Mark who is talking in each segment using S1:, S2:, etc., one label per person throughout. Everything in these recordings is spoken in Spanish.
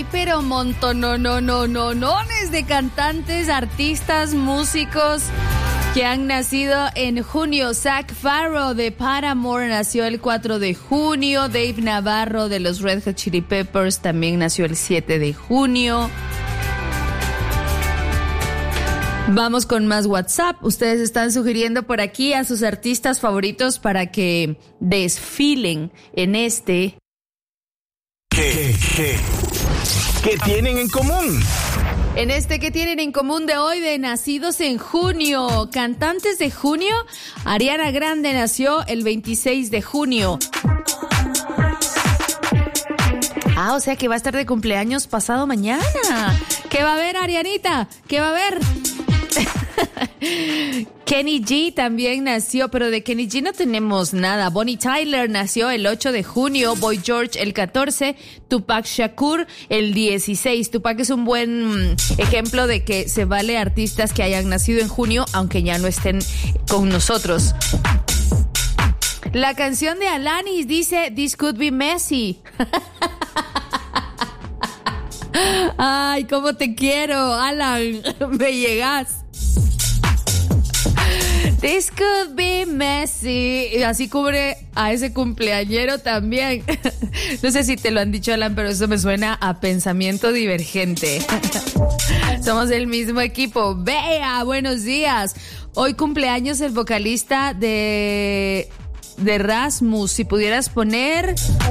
S1: hay pero montonones de cantantes, artistas, músicos que han nacido en junio. Zac Farro de Paramore nació el 4 de junio. Dave Navarro de los Red Hot Chili Peppers también nació el 7 de junio. Vamos con más WhatsApp. Ustedes están sugiriendo por aquí a sus artistas favoritos para que desfilen en este...
S2: ¿Qué tienen en común?
S1: En este que tienen en común de hoy, de nacidos en junio, cantantes de junio. Ariana Grande nació el 26 de junio. O sea que va a estar de cumpleaños pasado mañana. ¿Qué va a haber, Arianita? ¿Qué va a haber? Kenny G también nació, pero de Kenny G no tenemos nada. Bonnie Tyler nació el 8 de junio, Boy George el 14, Tupac Shakur el 16. Tupac es un buen ejemplo de que se vale artistas que hayan nacido en junio, aunque ya no estén con nosotros. La canción de Alanis dice This Could Be Messy. Ay, cómo te quiero, Alan, me llegas. This could be messy. Y así cubre a ese cumpleañero también. No sé si te lo han dicho, Alan, pero eso me suena a pensamiento divergente. Somos el mismo equipo. Bea, buenos días. Hoy cumpleaños el vocalista de Rasmus. Si pudieras poner...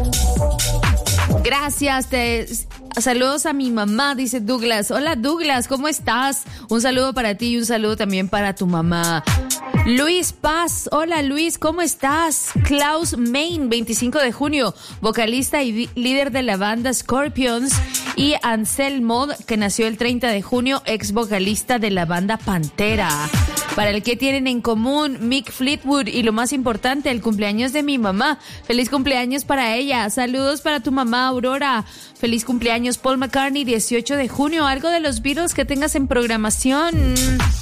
S1: Gracias, saludos a mi mamá, dice Douglas. Hola Douglas, ¿cómo estás? Un saludo para ti y un saludo también para tu mamá. Luis Paz, hola Luis, ¿cómo estás? Klaus Main, 25 de junio, vocalista y líder de la banda Scorpions. Y Anselmo, que nació el 30 de junio, ex vocalista de la banda Pantera. Para el que tienen en común, Mick Fleetwood y lo más importante, el cumpleaños de mi mamá. Feliz cumpleaños para ella. Saludos para tu mamá, Aurora. Feliz cumpleaños, Paul McCartney, 18 de junio. Algo de los Beatles que tengas en programación.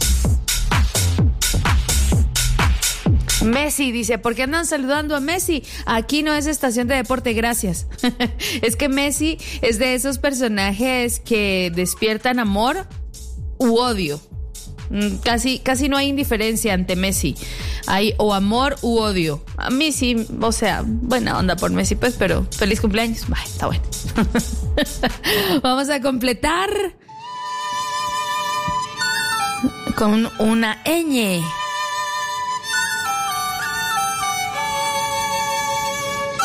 S1: Messi dice, ¿por qué andan saludando a Messi? Aquí no es estación de deporte, gracias. Es que Messi es de esos personajes que despiertan amor u odio. Casi no hay indiferencia ante Messi. Hay o amor u odio. A mí sí, o sea, buena onda por Messi, pues, pero feliz cumpleaños. Ay, está bueno. Vamos a completar con una ñ.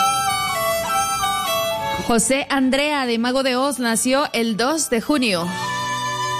S1: José Andrea de Mago de Oz nació el 2 de junio.